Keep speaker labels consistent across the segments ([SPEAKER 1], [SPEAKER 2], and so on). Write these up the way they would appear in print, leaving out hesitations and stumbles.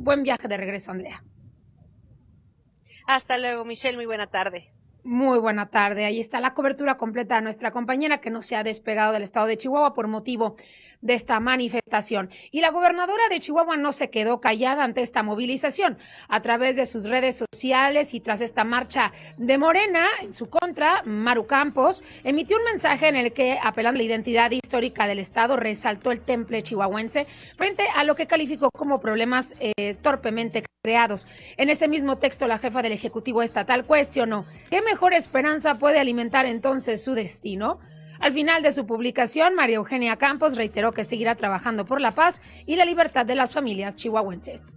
[SPEAKER 1] Buen viaje de regreso, Andrea.
[SPEAKER 2] Hasta luego, Michelle, muy buena tarde.
[SPEAKER 1] Muy buena tarde. Ahí está la cobertura completa de nuestra compañera que no se ha despegado del estado de Chihuahua por motivo de esta manifestación. Y la gobernadora de Chihuahua no se quedó callada ante esta movilización. A través de sus redes sociales y tras esta marcha de Morena en su contra, Maru Campos emitió un mensaje en el que, apelando a la identidad histórica del estado, resaltó el temple chihuahuense frente a lo que calificó como problemas torpemente creados. En ese mismo texto, la jefa del Ejecutivo Estatal cuestionó: ¿qué mejor esperanza puede alimentar entonces su destino? Al final de su publicación, María Eugenia Campos reiteró que seguirá trabajando por la paz y la libertad de las familias chihuahuenses.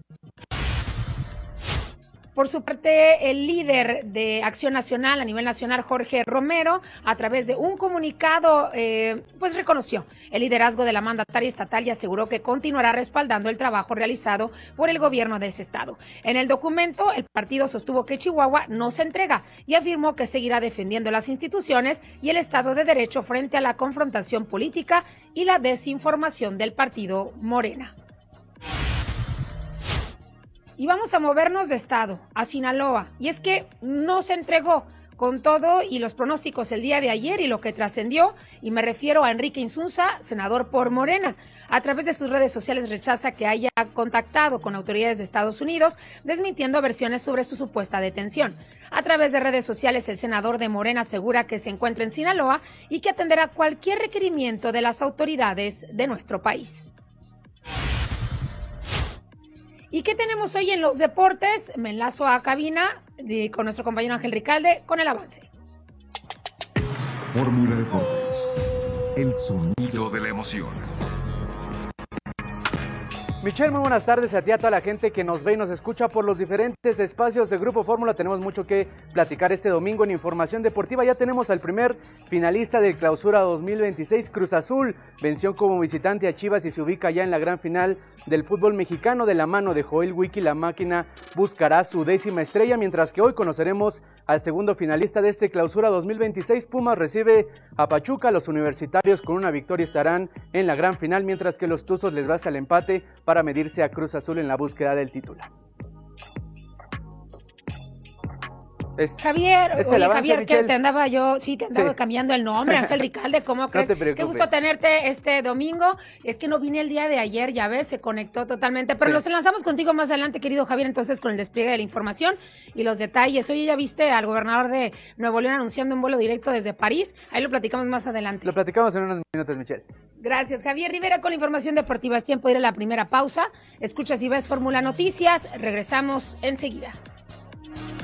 [SPEAKER 1] Por su parte, el líder de Acción Nacional a nivel nacional, Jorge Romero, a través de un comunicado, pues reconoció el liderazgo de la mandataria estatal y aseguró que continuará respaldando el trabajo realizado por el gobierno de ese estado. En el documento, el partido sostuvo que Chihuahua no se entrega y afirmó que seguirá defendiendo las instituciones y el Estado de Derecho frente a la confrontación política y la desinformación del partido Morena. Y vamos a movernos de estado, a Sinaloa. Y es que no se entregó con todo y los pronósticos el día de ayer y lo que trascendió, y me refiero a Enrique Insunza, senador por Morena. A través de sus redes sociales rechaza que haya contactado con autoridades de Estados Unidos, desmintiendo versiones sobre su supuesta detención. A través de redes sociales, el senador de Morena asegura que se encuentra en Sinaloa y que atenderá cualquier requerimiento de las autoridades de nuestro país. ¿Y qué tenemos hoy en los deportes? Me enlazo a cabina con nuestro compañero Ángel Ricalde con el avance.
[SPEAKER 3] Fórmula Deportes, el sonido de la emoción.
[SPEAKER 4] Michelle, muy buenas tardes a ti, a toda la gente que nos ve y nos escucha por los diferentes espacios de Grupo Fórmula. Tenemos mucho que platicar este domingo en Información Deportiva. Ya tenemos al primer finalista del Clausura 2026, Cruz Azul. Venció como visitante a Chivas y se ubica ya en la gran final del fútbol mexicano. De la mano de Joel Wiki, la máquina buscará su 10ª estrella, mientras que hoy conoceremos al segundo finalista de este Clausura 2026. Pumas recibe a Pachuca. Los universitarios con una victoria estarán en la gran final, mientras que los Tuzos les basta el empate para medirse a Cruz Azul en la búsqueda del título.
[SPEAKER 1] Javier,
[SPEAKER 4] Michelle.
[SPEAKER 1] que te andaba cambiando el nombre, Ángel Ricalde, ¿cómo crees?
[SPEAKER 4] No te preocupes.
[SPEAKER 1] Qué gusto tenerte este domingo. Es que no vine el día de ayer, ya ves, se conectó totalmente, pero los enlazamos contigo más adelante, querido Javier, entonces con el despliegue de la información y los detalles. Oye, ya viste al gobernador de Nuevo León anunciando un vuelo directo desde París, ahí lo platicamos más adelante.
[SPEAKER 4] Lo platicamos en unos minutos, Michelle.
[SPEAKER 1] Gracias, Javier Rivera, con la información deportiva. Es tiempo de ir a la primera pausa. Escuchas y ves Fórmula Noticias, regresamos enseguida.